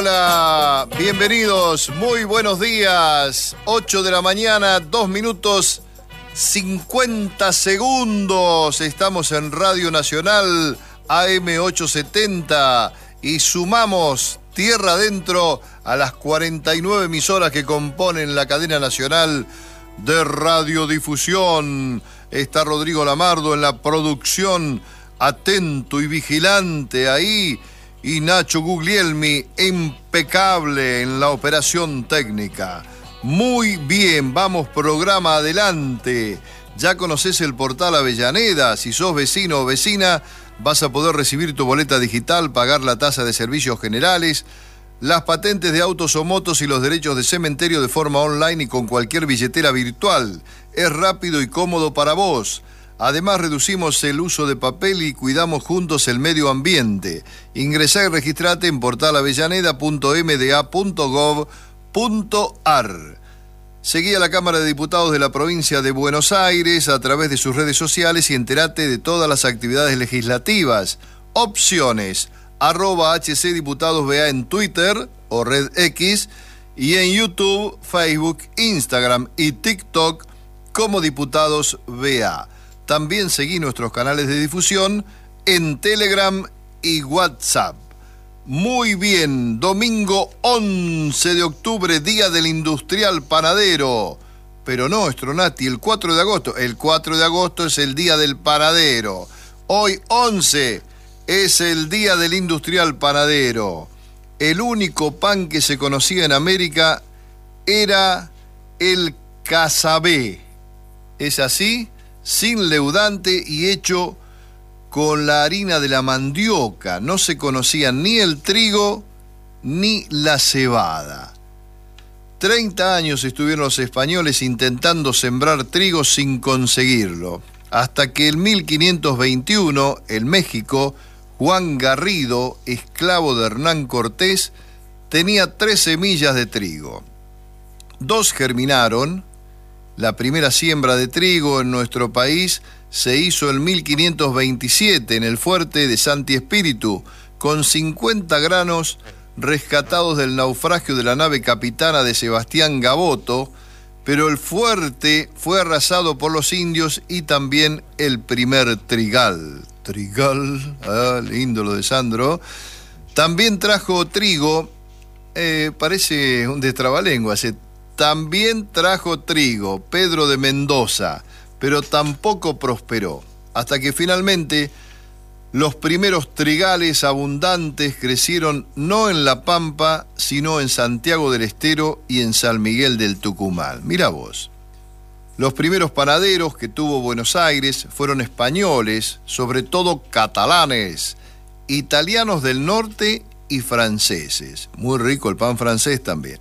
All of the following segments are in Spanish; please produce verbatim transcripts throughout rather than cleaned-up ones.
hola, bienvenidos, muy buenos días. ocho de la mañana, dos minutos, cincuenta segundos. Estamos en Radio Nacional A M ochocientos setenta y sumamos tierra adentro a las cuarenta y nueve emisoras que componen la cadena nacional de radiodifusión. Está Rodrigo Lamardo en la producción, atento y vigilante ahí. Y Nacho Guglielmi, impecable en la operación técnica. Muy bien, vamos programa adelante. Ya conoces el portal Avellaneda. Si sos vecino o vecina, vas a poder recibir tu boleta digital, pagar la tasa de servicios generales, las patentes de autos o motos y los derechos de cementerio de forma online y con cualquier billetera virtual. Es rápido y cómodo para vos. Además, reducimos el uso de papel y cuidamos juntos el medio ambiente. Ingresá y registrate en portal avellaneda punto m d a punto gov punto a r. Seguí a la Cámara de Diputados de la provincia de Buenos Aires a través de sus redes sociales y entérate de todas las actividades legislativas. Opciones, arroba hcdiputadosba en Twitter o Red X y en YouTube, Facebook, Instagram y TikTok como Diputados B A. También seguí nuestros canales de difusión en Telegram y WhatsApp. Muy bien, domingo once de octubre, Día del Industrial Panadero. Pero no, Stronati, el cuatro de agosto. El cuatro de agosto es el Día del Panadero. Hoy once es el Día del Industrial Panadero. El único pan que se conocía en América era el casabé. ¿Es así? Sin leudante y hecho con la harina de la mandioca. No se conocían ni el trigo ni la cebada. Treinta años estuvieron los españoles intentando sembrar trigo sin conseguirlo, hasta que en mil quinientos veintiuno, en México, Juan Garrido, esclavo de Hernán Cortés, tenía tres semillas de trigo. Dos germinaron. La primera siembra de trigo en nuestro país se hizo en mil quinientos veintisiete en el fuerte de Santi Espíritu, con cincuenta granos rescatados del naufragio de la nave capitana de Sebastián Gaboto, pero el fuerte fue arrasado por los indios y también el primer trigal. Trigal, ah, lindo lo de Sandro. También trajo trigo, eh, parece un destrabalenguas, eh, También trajo trigo Pedro de Mendoza, pero tampoco prosperó, hasta que finalmente los primeros trigales abundantes crecieron no en La Pampa, sino en Santiago del Estero y en San Miguel del Tucumán. Mirá vos. Los primeros panaderos que tuvo Buenos Aires fueron españoles, sobre todo catalanes, italianos del norte y franceses. Muy rico el pan francés también.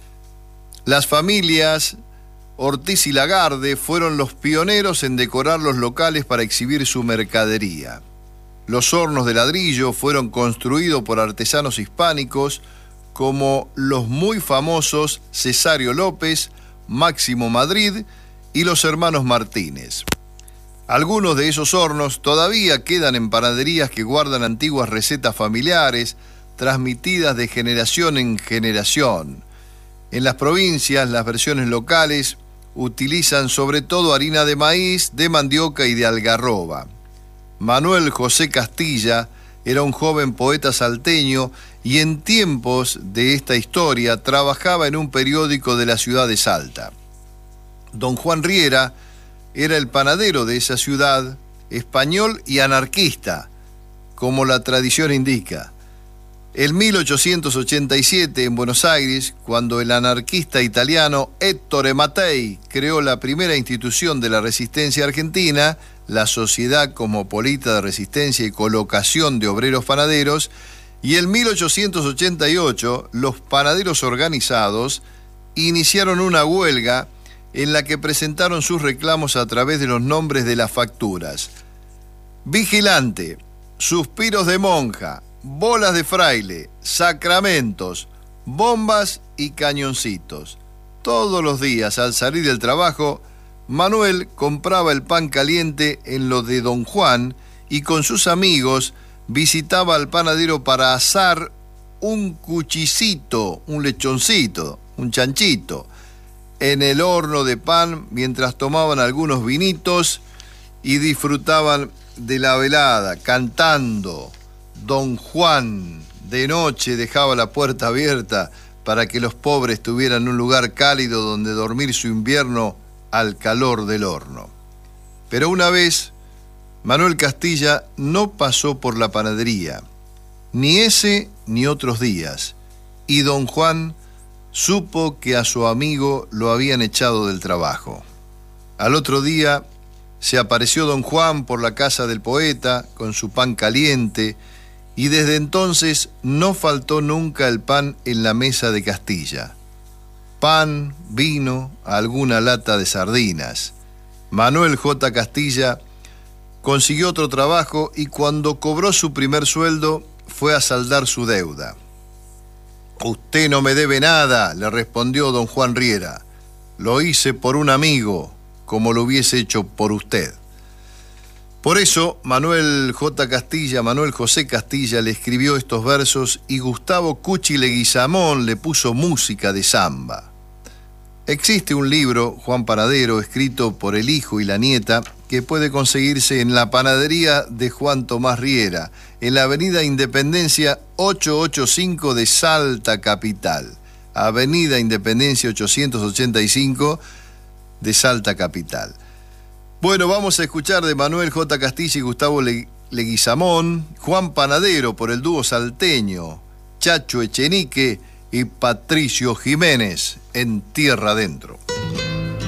Las familias Ortiz y Lagarde fueron los pioneros en decorar los locales para exhibir su mercadería. Los hornos de ladrillo fueron construidos por artesanos hispánicos como los muy famosos Cesario López, Máximo Madrid y los hermanos Martínez. Algunos de esos hornos todavía quedan en panaderías que guardan antiguas recetas familiares transmitidas de generación en generación. En las provincias, las versiones locales utilizan sobre todo harina de maíz, de mandioca y de algarroba. Manuel José Castilla era un joven poeta salteño y en tiempos de esta historia trabajaba en un periódico de la ciudad de Salta. Don Juan Riera era el panadero de esa ciudad, español y anarquista, como la tradición indica. En mil ochocientos ochenta y siete, en Buenos Aires, cuando el anarquista italiano Ettore Mattei creó la primera institución de la resistencia argentina, la Sociedad Cosmopolita de Resistencia y Colocación de Obreros Panaderos, y en mil ochocientos ochenta y ocho, los panaderos organizados iniciaron una huelga en la que presentaron sus reclamos a través de los nombres de las facturas: Vigilante, Suspiros de Monja, Bolas de Fraile, Sacramentos, Bombas y Cañoncitos. Todos los días al salir del trabajo, Manuel compraba el pan caliente en lo de Don Juan y con sus amigos visitaba al panadero para asar un cuchicito, un lechoncito, un chanchito, en el horno de pan mientras tomaban algunos vinitos y disfrutaban de la velada, cantando. Don Juan de noche dejaba la puerta abierta para que los pobres tuvieran un lugar cálido donde dormir su invierno al calor del horno. Pero una vez, Manuel Castilla no pasó por la panadería, ni ese ni otros días, y don Juan supo que a su amigo lo habían echado del trabajo. Al otro día se apareció don Juan por la casa del poeta con su pan caliente, y desde entonces no faltó nunca el pan en la mesa de Castilla. Pan, vino, alguna lata de sardinas. Manuel J. Castilla consiguió otro trabajo y cuando cobró su primer sueldo fue a saldar su deuda. «Usted no me debe nada», le respondió don Juan Riera. «Lo hice por un amigo, como lo hubiese hecho por usted». Por eso, Manuel J. Castilla, Manuel José Castilla, le escribió estos versos y Gustavo Cuchi Leguizamón le puso música de samba. Existe un libro, Juan Panadero, escrito por el hijo y la nieta, que puede conseguirse en la panadería de Juan Tomás Riera, en la avenida Independencia ochocientos ochenta y cinco de Salta Capital. Avenida Independencia ochocientos ochenta y cinco de Salta Capital. Bueno, vamos a escuchar de Manuel J. Castilla y Gustavo Leguizamón, Juan Panadero por el dúo salteño, Chacho Echenique y Patricio Jiménez, En Tierra Adentro.